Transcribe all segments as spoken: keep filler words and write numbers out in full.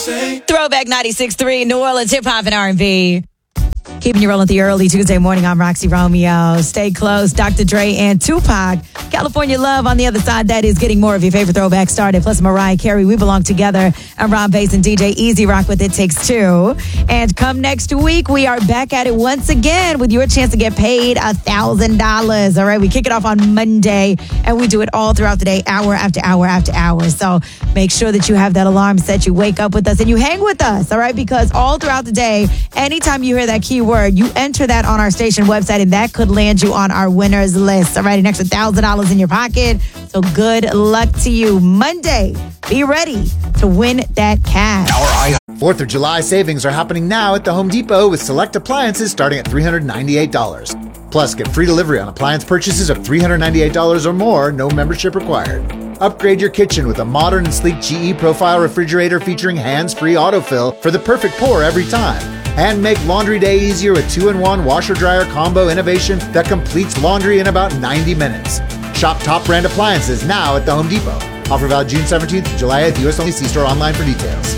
Throwback ninety-six point three, New Orleans hip hop and R and B. Keeping you rolling the early Tuesday morning. I'm Roxy Romeo. Stay close. Doctor Dre and Tupac. California Love on the other side. That is getting more of your favorite throwback started. Plus Mariah Carey, We Belong Together. And Ron Bass and D J Easy Rock with It Takes Two. And come next week, we are back at it once again with your chance to get paid one thousand dollars. All right, we kick it off on Monday and we do it all throughout the day, hour after hour after hour. So make sure that you have that alarm set. You wake up with us and you hang with us. All right, because all throughout the day, anytime you hear that keyword, you enter that on our station website and that could land you on our winners list. All right, an extra one thousand dollars in your pocket. So good luck to you. Monday, be ready to win that cash. fourth of July savings are happening now at the Home Depot with select appliances starting at three hundred ninety-eight dollars. Plus, get free delivery on appliance purchases of three hundred ninety-eight dollars or more, no membership required. Upgrade your kitchen with a modern and sleek G E Profile refrigerator featuring hands-free autofill for the perfect pour every time. And make laundry day easier with two in one washer-dryer combo innovation that completes laundry in about ninety minutes. Shop top brand appliances now at the Home Depot. Offer valid June seventeenth to July eighth, U S only. See store online for details.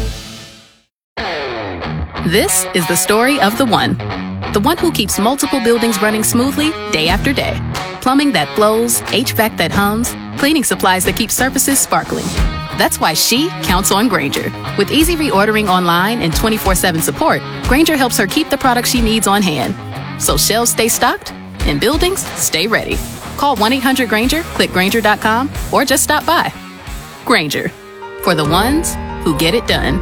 This is the story of the one. The one who keeps multiple buildings running smoothly day after day. Plumbing that flows, H V A C that hums, cleaning supplies that keep surfaces sparkling. That's why she counts on Grainger. With easy reordering online and twenty-four seven support, Grainger helps her keep the products she needs on hand. So shelves stay stocked and buildings stay ready. Call one eight hundred Grainger, click Grainger dot com, or just stop by. Grainger, for the ones who get it done.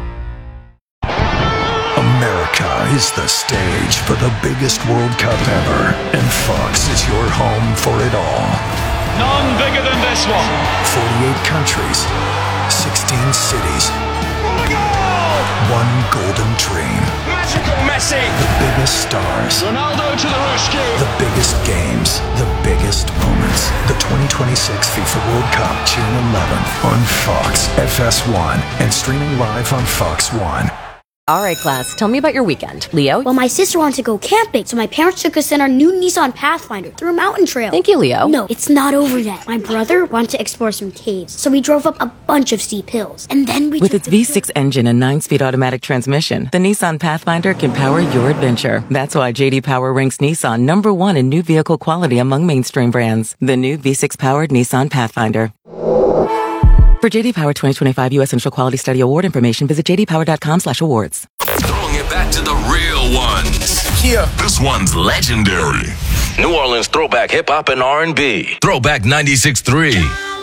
America is the stage for the biggest World Cup ever, and Fox is your home for it all. None bigger than this one. forty-eight countries, sixteen cities, one golden dream. Magical Messi. The biggest stars. Ronaldo to the rescue. The biggest games. The biggest moments. The twenty twenty-six FIFA World Cup, June eleventh on Fox F S one and streaming live on Fox One. All right, class, tell me about your weekend. Leo? Well, my sister wanted to go camping, so my parents took us in our new Nissan Pathfinder through a mountain trail. Thank you, Leo. No, it's not over yet. My brother wanted to explore some caves, so we drove up a bunch of steep hills. And then we With its V six engine and nine-speed automatic transmission, the Nissan Pathfinder can power your adventure. That's why J D Power ranks Nissan number one in new vehicle quality among mainstream brands. The new V six-powered Nissan Pathfinder. For J D Power twenty twenty-five U S Initial Quality Study Award information, visit j d power dot com slash awards. Throwing it back to the real ones. Kia. This one's legendary. New Orleans throwback hip hop and R and B. Throwback ninety-six point three.